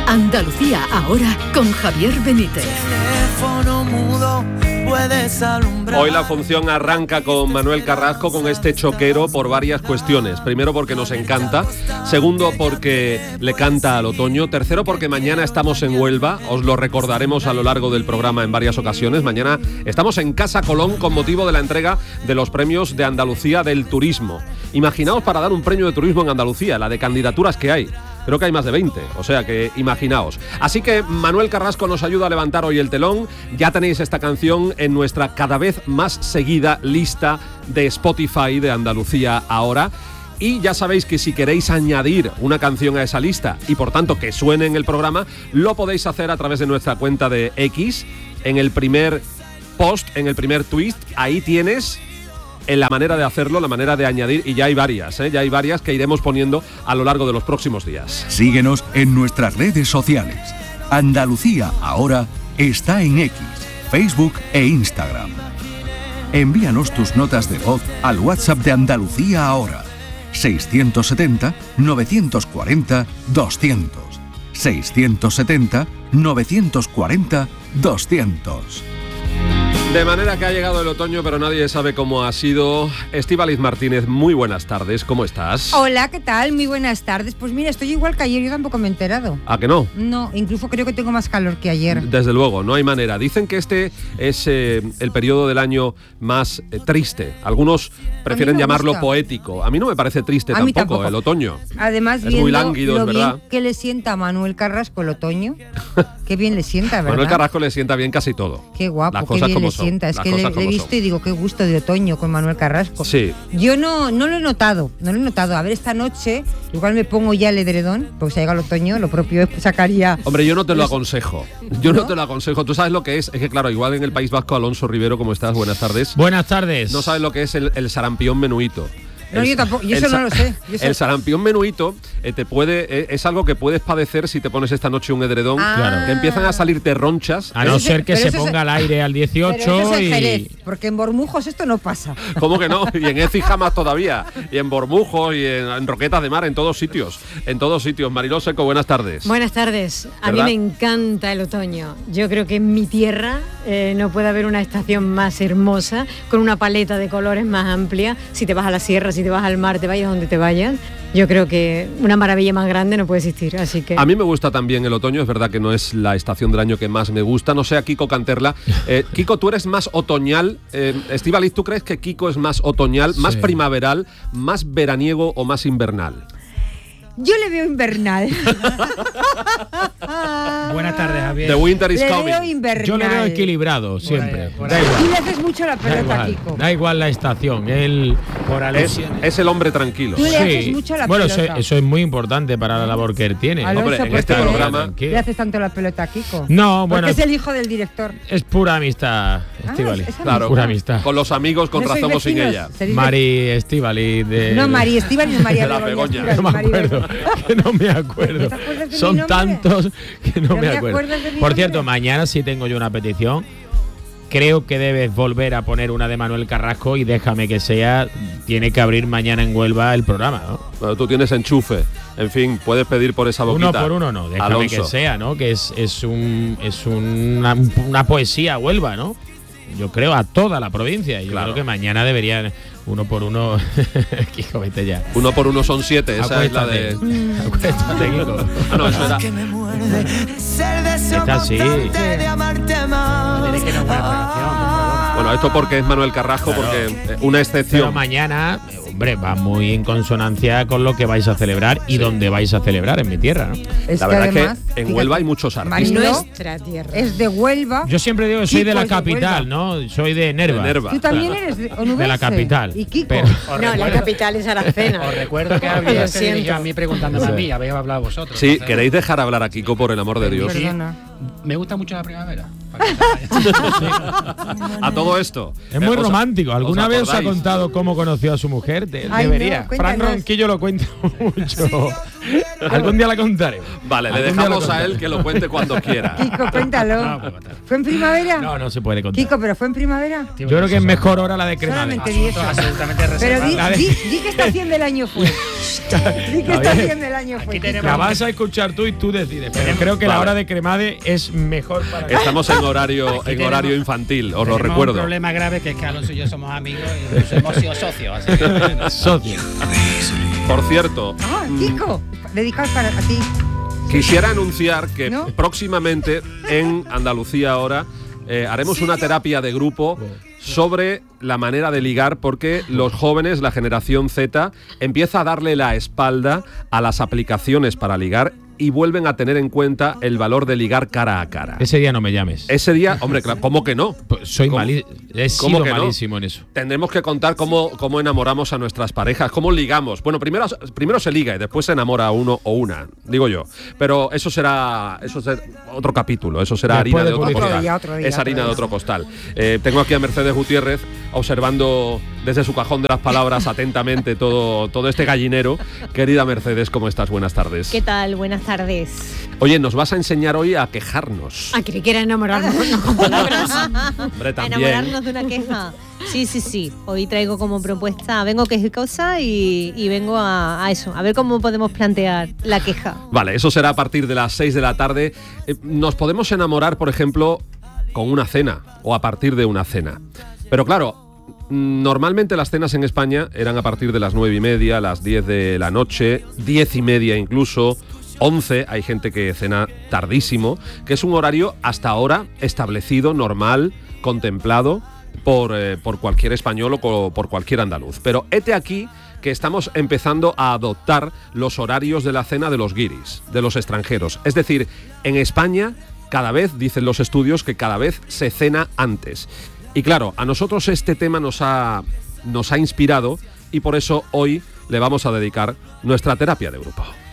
Andalucía ahora con Javier Benítez. Hoy la función arranca con Manuel Carrasco, con este choquero, por varias cuestiones. Primero, porque nos encanta. Segundo, porque le canta al otoño. Tercero, porque mañana estamos en Huelva. Os lo recordaremos a lo largo del programa en varias ocasiones. Mañana estamos en Casa Colón con motivo de la entrega de los premios de Andalucía del turismo. Imaginaos para dar un premio de turismo en Andalucía, la de candidaturas que hay. Creo que hay más de 20, o sea que imaginaos. Así que Manuel Carrasco nos ayuda a levantar hoy el telón. Ya tenéis esta canción en nuestra cada vez más seguida lista de Spotify de Andalucía ahora. Y ya sabéis que si queréis añadir una canción a esa lista y por tanto que suene en el programa, lo podéis hacer a través de nuestra cuenta de X. En el primer post, en el primer tweet, ahí tienes en la manera de hacerlo, la manera de añadir, y ya hay varias que iremos poniendo a lo largo de los próximos días. Síguenos en nuestras redes sociales. Andalucía ahora está en X, Facebook e Instagram. Envíanos tus notas de voz al WhatsApp de Andalucía ahora. 670-940-200. 670-940-200. De manera que ha llegado el otoño, pero nadie sabe cómo ha sido. Estíbaliz Martínez, muy buenas tardes, ¿cómo estás? Hola, ¿qué tal? Muy buenas tardes. Pues mira, estoy igual que ayer, yo tampoco me he enterado. ¿A que no? No, incluso creo que tengo más calor que ayer. Desde luego, no hay manera. Dicen que este es el periodo del año más triste. Algunos prefieren llamarlo poético. A mí no me parece triste tampoco el otoño. Además, es muy lánguido, lo es verdad. Bien que le sienta a Manuel Carrasco el otoño. Qué bien le sienta, ¿verdad? Manuel Carrasco le sienta bien casi todo. Qué guapo, qué bien le sienta. Es que le he visto y digo, qué gusto de otoño con Manuel Carrasco. Sí. Yo no lo he notado. A ver, esta noche igual me pongo ya el edredón, porque si llega el otoño, lo propio es sacaría... Hombre, yo no te lo aconsejo. No te lo aconsejo. ¿Tú sabes lo que es? Es que claro, igual en el País Vasco, Alonso Rivero, ¿cómo estás? Buenas tardes. Buenas tardes. No sabes lo que es el sarampión menuito. No, yo tampoco, yo eso no lo sé. El sarampión menuito es algo que puedes padecer si te pones esta noche un edredón. Claro. Te empiezan a salirte ronchas. A no ser que se ponga al aire al 18 pero eso es y... Jerez, porque en Bormujos esto no pasa. ¿Cómo que no? Y en Écija más todavía. Y en Bormujos y en Roquetas de Mar, en todos sitios. En todos sitios. Mariló Seco, buenas tardes. Buenas tardes. A mí me encanta el otoño. Yo creo que en mi tierra no puede haber una estación más hermosa, con una paleta de colores más amplia. Si te vas a la sierra, si te vas al mar, te vayas donde te vayas, yo creo que una maravilla más grande no puede existir, así que... A mí me gusta también el otoño, es verdad que no es la estación del año que más me gusta, no sé a Kiko Canterla. Kiko, ¿tú eres más otoñal? Estíbaliz, ¿tú crees que Kiko es más otoñal, más primaveral, más veraniego o más invernal? Yo le veo invernal. Buenas tardes, Javier. The winter is coming. Veo invernal. Yo le veo equilibrado siempre. Da igual. Y le haces mucho la pelota, Kiko. Da igual la estación. Él por es el hombre tranquilo. Tú le haces mucho la pelota. Bueno, eso es muy importante para la labor que él tiene. Alonso, hombre, en este programa ¿le haces tanto la pelota a Kiko? No, bueno. Porque es el hijo del director. Es pura amistad, Estíbaliz. Claro, pura amistad. Con los amigos contrastamos sin ella. Mari Estíbaliz de... No, Mari Estíbaliz y María de la Begoña. No me acuerdo. Que no me acuerdo. Son tantos que no me acuerdo. Por cierto, mañana sí tengo yo una petición. Creo que debes volver a poner una de Manuel Carrasco y déjame que sea. Tiene que abrir mañana en Huelva el programa, ¿no? Bueno, tú tienes enchufe. En fin, puedes pedir por esa boquita. Uno por uno no, déjame Alonso. que sea, ¿no? Que es una poesía a Huelva, ¿no? Yo creo a toda la provincia. Y yo creo que mañana deberían uno por uno. Kiko, vete ya. Uno por uno son 7. Esa es la de. Acuéstate, Kiko. No, eso era. Está así. Bueno, esto porque es Manuel Carrasco, porque una excepción. Pero mañana, hombre, va muy en consonancia con lo que vais a celebrar y donde vais a celebrar, en mi tierra, ¿no? La verdad además, es que en Huelva hay muchos artistas. Nuestra tierra. Es de Huelva. Yo siempre digo que soy de la capital, ¿no? Soy de Nerva. Tú también eres de la capital. ¿Y Kiko? No, la capital es Aracena. Os recuerdo que habéis yo a mí preguntándome a mí, habéis hablado vosotros. Sí, entonces, ¿queréis dejar hablar a Kiko por el amor de Dios? Perdona. Me gusta mucho la primavera. A todo esto. Es muy romántico. ¿Alguna vez os ha contado cómo conoció a su mujer? Debería. No, Fran Ronquillo lo cuenta mucho. Algún día la contaré. Vale, le dejamos a él que lo cuente cuando quiera. Kiko, cuéntalo. ¿Fue en primavera? No se puede contar. Kiko, ¿pero fue en primavera? Yo creo que es mejor hora la de Cremades. Solamente di eso. Absolutamente reservado. Pero di qué estación del año fue. Di qué estación del año fue. La vas a escuchar tú y tú decides. Pero creo que la hora de Cremades es mejor para ti. Estamos en horario infantil, os lo recuerdo. Un problema grave que es que Alonso y yo somos amigos y hemos sido socios. Así que... Socios. Por cierto, Kiko, dedicados para a ti. Quisiera anunciar que ¿No? próximamente en Andalucía ahora haremos una terapia de grupo sobre la manera de ligar, porque los jóvenes, la generación Z, empieza a darle la espalda a las aplicaciones para ligar y vuelven a tener en cuenta el valor de ligar cara a cara. Ese día no me llames. Ese día, hombre, claro, ¿cómo que no? Pues soy malísimo. He sido malísimo en eso. Tendremos que contar cómo enamoramos a nuestras parejas, cómo ligamos. Bueno, primero se liga y después se enamora a uno o una, digo yo. Pero eso será otro capítulo, eso será Después harina de otro publicidad. costal. Otro día, es harina de otro costal. Tengo aquí a Mercedes Gutiérrez observando desde su cajón de las palabras atentamente todo este gallinero. Querida Mercedes, ¿cómo estás? Buenas tardes. ¿Qué tal? Buenas tardes. Oye, nos vas a enseñar hoy a quejarnos. A que quiera enamorarnos con palabras. Hombre, A también. enamorarnos de una queja. Sí. Hoy traigo como propuesta, vengo quejosa y vengo a eso, a ver cómo podemos plantear la queja. Vale, eso será a partir de las 6 de la tarde. Nos podemos enamorar, por ejemplo, con una cena o a partir de una cena. Pero claro, normalmente las cenas en España eran a partir de las 9:30, las 10 de la noche, 10:30 incluso, 11, hay gente que cena tardísimo, que es un horario hasta ahora establecido, normal, contemplado por cualquier español o por cualquier andaluz. Pero hete aquí que estamos empezando a adoptar los horarios de la cena de los guiris, de los extranjeros. Es decir, en España cada vez, dicen los estudios, que cada vez se cena antes. Y claro, a nosotros este tema nos ha inspirado y por eso hoy le vamos a dedicar nuestra terapia de grupo.